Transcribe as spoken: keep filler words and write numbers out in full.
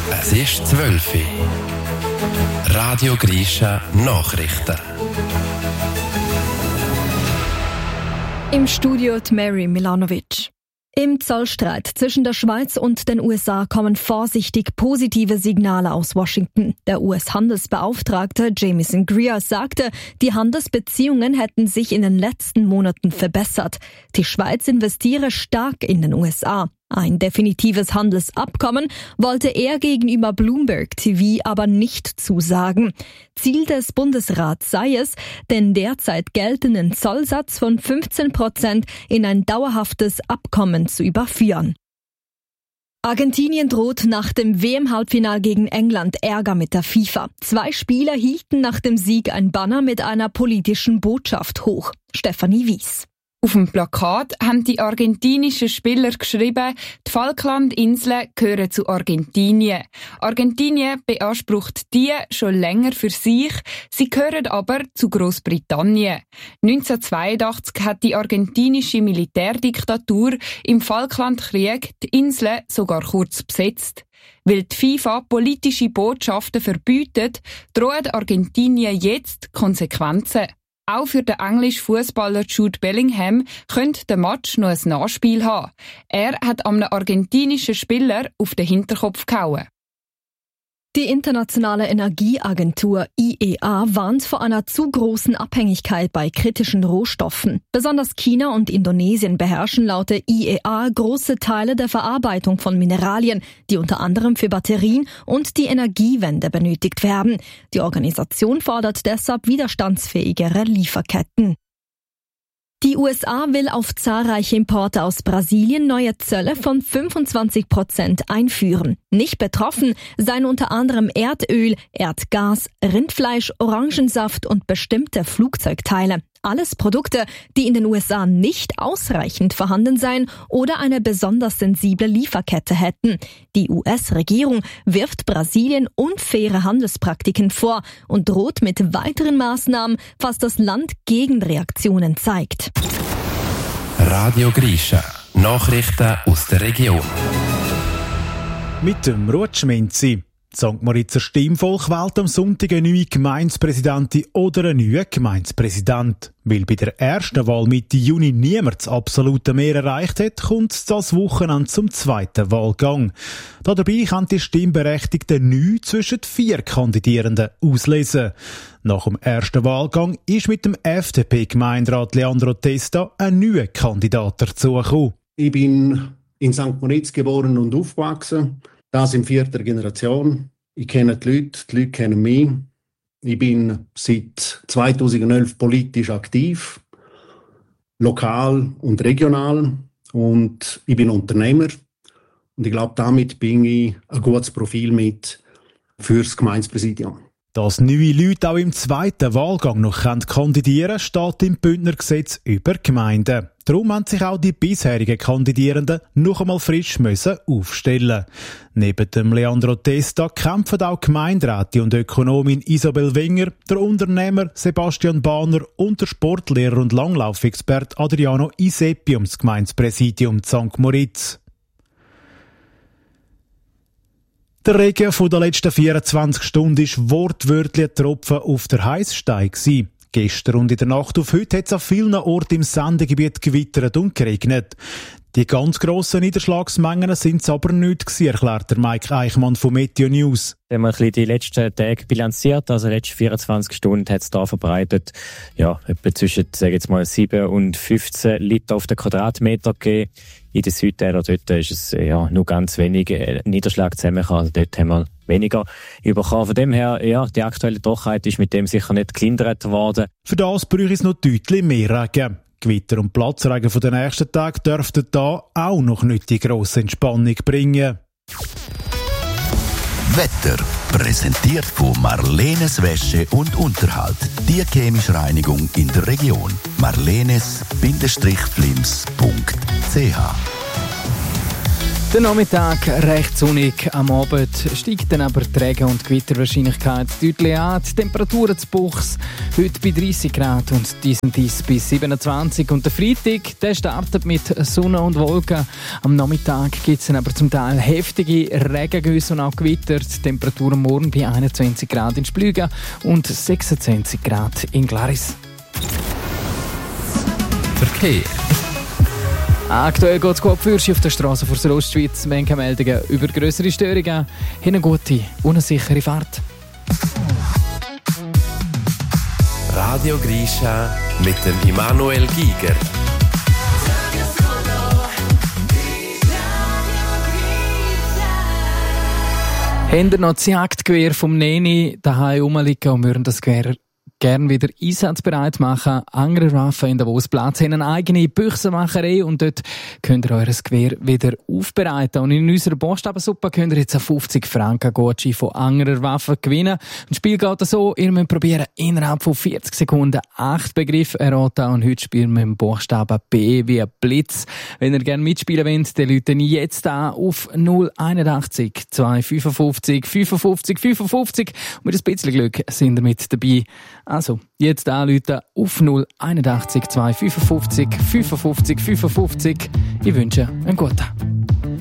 Es ist zwölf Uhr. Radio Grisha Nachrichten. Im Studio die Mary Milanovic. Im Zollstreit zwischen der Schweiz und den U S A kommen vorsichtig positive Signale aus Washington. Der U S-Handelsbeauftragte Jamieson Greer sagte, die Handelsbeziehungen hätten sich in den letzten Monaten verbessert. Die Schweiz investiere stark in den U S A. Ein definitives Handelsabkommen wollte er gegenüber Bloomberg T V aber nicht zusagen. Ziel des Bundesrats sei es, den derzeit geltenden Zollsatz von fünfzehn Prozent in ein dauerhaftes Abkommen zu überführen. Argentinien droht nach dem W M-Halbfinal gegen England Ärger mit der FIFA. Zwei Spieler hielten nach dem Sieg ein Banner mit einer politischen Botschaft hoch. Stefanie Wies. Auf dem Plakat haben die argentinischen Spieler geschrieben, die Falklandinseln gehören zu Argentinien. Argentinien beansprucht die schon länger für sich, sie gehören aber zu Großbritannien. neunzehnhundertzweiundachtzig hat die argentinische Militärdiktatur im Falklandkrieg die Inseln sogar kurz besetzt. Weil die FIFA politische Botschaften verbietet, drohen Argentinien jetzt Konsequenzen. Auch für den englischen Fußballer Jude Bellingham könnte der Match noch ein Nachspiel haben. Er hat einem argentinischen Spieler auf den Hinterkopf gehauen. Die Internationale Energieagentur I E A warnt vor einer zu großen Abhängigkeit bei kritischen Rohstoffen. Besonders China und Indonesien beherrschen laut der I E A große Teile der Verarbeitung von Mineralien, die unter anderem für Batterien und die Energiewende benötigt werden. Die Organisation fordert deshalb widerstandsfähigere Lieferketten. Die U S A will auf zahlreiche Importe aus Brasilien neue Zölle von fünfundzwanzig Prozent einführen. Nicht betroffen seien unter anderem Erdöl, Erdgas, Rindfleisch, Orangensaft und bestimmte Flugzeugteile. Alles Produkte, die in den U S A nicht ausreichend vorhanden seien oder eine besonders sensible Lieferkette hätten. Die U S-Regierung wirft Brasilien unfaire Handelspraktiken vor und droht mit weiteren Maßnahmen, falls das Land Gegenreaktionen zeigt. Radio Grisha Nachrichten aus der Region. Mit dem Rutschminzi. Sankt Moritzer Stimmvolk wählt am Sonntag eine neue Gemeindepräsidentin oder einen neuen Gemeindepräsident. Weil bei der ersten Wahl Mitte Juni niemand das absolute Mehr erreicht hat, kommt es das Wochenende zum zweiten Wahlgang. Dabei kann die Stimmberechtigten neu zwischen vier Kandidierenden auslesen. Nach dem ersten Wahlgang ist mit dem F D P-Gemeinderat Leandro Testa ein neuer Kandidat dazugekommen. Ich bin in Sankt Moritz geboren und aufgewachsen. Das in vierter Generation. Ich kenne die Leute, die Leute kennen mich. Ich bin seit zweitausendelf politisch aktiv, lokal und regional. Und ich bin Unternehmer. Und ich glaube, damit bringe ich ein gutes Profil mit fürs Gemeindepräsidium. Dass neue Leute auch im zweiten Wahlgang noch kandidieren können, steht im Bündnergesetz über Gemeinden. Darum haben sich auch die bisherigen Kandidierenden noch einmal frisch müssen aufstellen. Neben dem Leandro Testa kämpfen auch Gemeinderätin und Ökonomin Isabel Wenger, der Unternehmer Sebastian Bahner und der Sportlehrer und Langlaufexperte Adriano Iseppi ums Gemeindepräsidium Sankt Moritz. Der Regen von der letzten vierundzwanzig Stunden war wortwörtlich ein Tropfen auf der Heissstein. Gestern und in der Nacht auf heute hat es an vielen Orten im Sendegebiet gewittert und geregnet. Die ganz grossen Niederschlagsmengen sind es aber nicht gewesen, erklärt der Mike Eichmann von Meteo News. Wenn man ein bisschen die letzten Tage bilanziert, also die letzten vierundzwanzig Stunden hat es da verbreitet, ja, etwa zwischen, sag jetzt mal, sieben und fünfzehn Liter auf den Quadratmeter gegeben. In den Südtälern dort ist es, ja, nur ganz wenig Niederschlag zusammengekommen. Also dort haben wir weniger bekommen. Von dem her, ja, die aktuelle Trockenheit ist mit dem sicher nicht gelindert worden. Für das bräuchte es noch deutlich mehr Regen. Gewitter und Platzregen von den nächsten Tagen dürften da auch noch nicht die grosse Entspannung bringen. Wetter präsentiert von Marlenes Wäsche und Unterhalt. Die chemische Reinigung in der Region. marlenes Bindestrich flims Punkt c h Der Nachmittag recht sonnig, am Abend steigt dann aber die Regen- und Gewitterwahrscheinlichkeit deutlich an. Die Temperaturen zu Buchs heute bei dreißig Grad und diesen dies bis siebenundzwanzig. Und der Freitag, der startet mit Sonne und Wolken. Am Nachmittag gibt es dann aber zum Teil heftige Regengüsse und auch Gewitter. Die Temperaturen morgen bei einundzwanzig Grad in Splügen und sechsundzwanzig Grad in Glaris. Verkehr. Aktuell geht es gut für Sie auf der Straße vor der Ostschweiz. Menge Meldungen über grössere Störungen. Eine gute, unsichere Fahrt. Radio Grisha mit dem Immanuel Giger. Haben Sie noch das Jagdgewehr vom Neni daheim rumliegen und würden das Gewehr gerne wieder einsatzbereit machen? Anglerwaffen in Davos Platz haben eine eigene Büchsenmacherei und dort könnt ihr euer Gewehr wieder aufbereiten. Und in unserer Buchstabensuppe könnt ihr jetzt einen fünfzig Franken Gutschein von Anglerwaffen gewinnen. Das Spiel geht so, ihr müsst probieren, innerhalb von vierzig Sekunden acht Begriffe erraten. Und heute spielen wir mit dem Buchstaben B wie Blitz. Wenn ihr gerne mitspielen wollt, dann ruft jetzt an auf null einundachtzig zwei fünfundfünfzig fünfundfünfzig fünfundfünfzig. Und mit ein bisschen Glück sind ihr mit dabei. Also, jetzt anrufen auf null einundachtzig zwei fünfundfünfzig fünfundfünfzig fünfundfünfzig. Ich wünsche einen guten Tag.